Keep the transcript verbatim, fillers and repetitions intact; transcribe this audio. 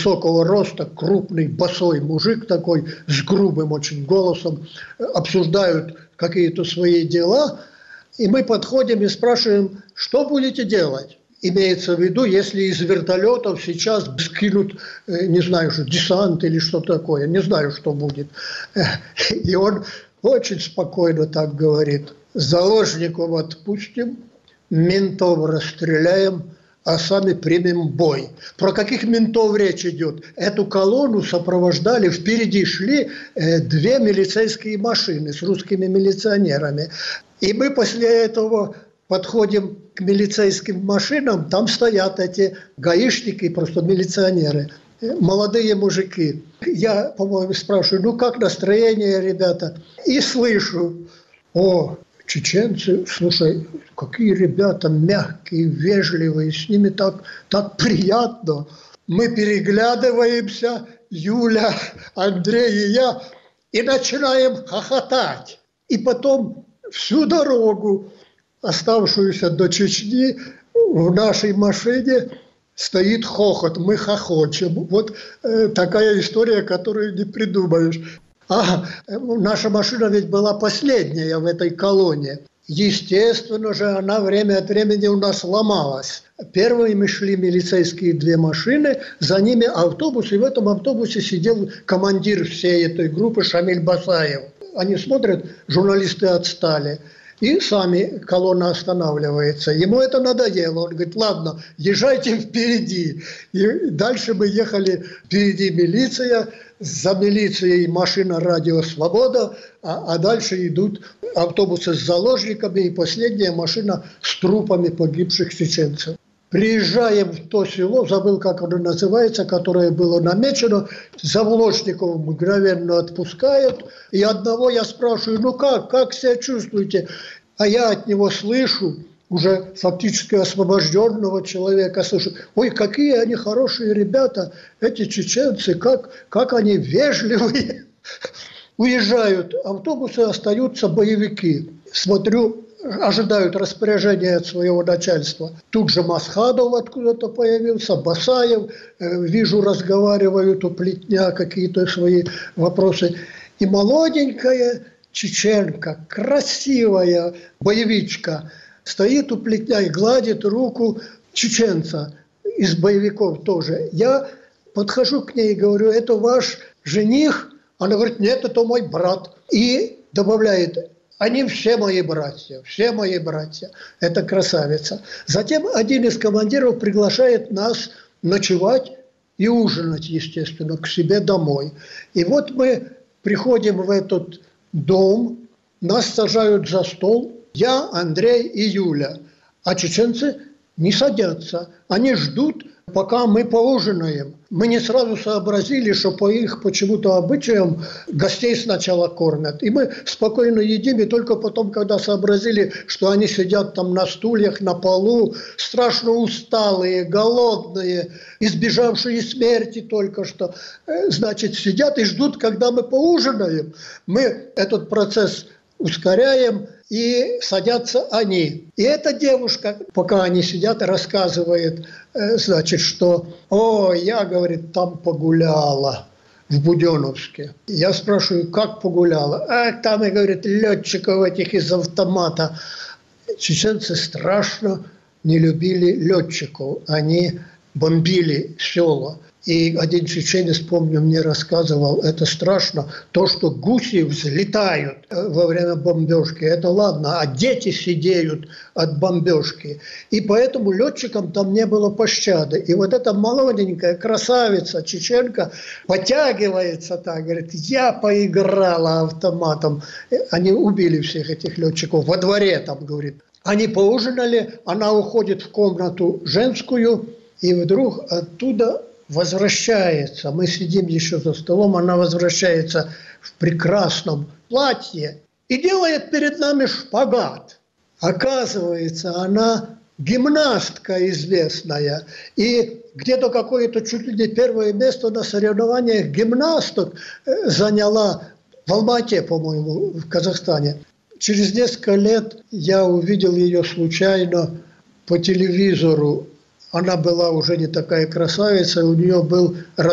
высокого роста, крупный, босой мужик такой, с грубым очень голосом, обсуждают какие-то свои дела, и мы подходим и спрашиваем, что будете делать? Имеется в виду, если из вертолетов сейчас скинут, не знаю, что десант или что такое, не знаю, что будет. И он очень спокойно так говорит: заложников отпустим, ментов расстреляем, а сами примем бой. Про каких ментов речь идет? Эту колонну сопровождали, впереди шли э, две милицейские машины с русскими милиционерами. И мы после этого подходим к милицейским машинам, там стоят эти гаишники, просто милиционеры, молодые мужики. Я, по-моему, спрашиваю, ну как настроение, ребята? И слышу: о, чеченцы, слушай, какие ребята мягкие, вежливые, с ними так, так приятно. Мы переглядываемся, Юля, Андрей и я, и начинаем хохотать. И потом всю дорогу, оставшуюся до Чечни, в нашей машине стоит хохот, мы хохочем. Вот э, такая история, которую не придумаешь. А наша машина ведь была последняя в этой колонне. Естественно же, она время от времени у нас ломалась. Первыми шли милицейские две машины, за ними автобус, и в этом автобусе сидел командир всей этой группы Шамиль Басаев. Они смотрят, журналисты отстали, и сами колонна останавливается. Ему это надоело. Он говорит: ладно, езжайте впереди. И дальше мы ехали, впереди милиция, за милицией машина «Радио Свобода», а, а дальше идут автобусы с заложниками и последняя машина с трупами погибших чеченцев. Приезжаем в то село, забыл, как оно называется, которое было намечено, заложников мгновенно отпускают, и одного я спрашиваю: ну как, как себя чувствуете? А я от него слышу, уже фактически освобожденного человека, слышу: ой, какие они хорошие ребята, эти чеченцы, как, как они вежливые. Уезжают автобусы, остаются боевики. Смотрю, ожидают распоряжения от своего начальства. Тут же Масхадов откуда-то появился, Басаев, э, вижу, разговаривают у плетня какие-то свои вопросы. И молоденькая чеченка, красивая боевичка, стоит у плетня и гладит руку чеченца, из боевиков тоже. Я подхожу к ней и говорю: это ваш жених? Она говорит: нет, это мой брат. И добавляет: они все мои братья, все мои братья. Это красавица. Затем один из командиров приглашает нас ночевать и ужинать, естественно, к себе домой. И вот мы приходим в этот дом, нас сажают за стол, я, Андрей и Юля. А чеченцы не садятся, они ждут, пока мы поужинаем. Мы не сразу сообразили, что по их почему-то обычаям гостей сначала кормят. И мы спокойно едим, и только потом, когда сообразили, что они сидят там на стульях, на полу, страшно усталые, голодные, избежавшие смерти только что, значит, сидят и ждут, когда мы поужинаем. Мы этот процесс ускоряем, и садятся они. И эта девушка, пока они сидят, рассказывает, значит, что «О, я, говорит, там погуляла в Буденновске». Я спрашиваю: как погуляла? А там, и говорит, летчиков этих из автомата. Чеченцы страшно не любили летчиков. Они бомбили села. И один чеченец, помню, мне рассказывал, это страшно, то, что гуси взлетают во время бомбежки, это ладно, а дети сидеют от бомбежки. И поэтому летчикам там не было пощады. И вот эта молоденькая красавица, чеченка, потягивается так, говорит: я поиграла автоматом. Они убили всех этих летчиков во дворе, там, говорит. Они поужинали, она уходит в комнату женскую, и вдруг оттуда возвращается. Мы сидим еще за столом, она возвращается в прекрасном платье и делает перед нами шпагат. Оказывается, она гимнастка известная. И где-то какое-то чуть ли не первое место на соревнованиях гимнасток заняла в Алма-Ате, по-моему, в Казахстане. Через несколько лет я увидел ее случайно по телевизору. Она была уже не такая красавица, у нее был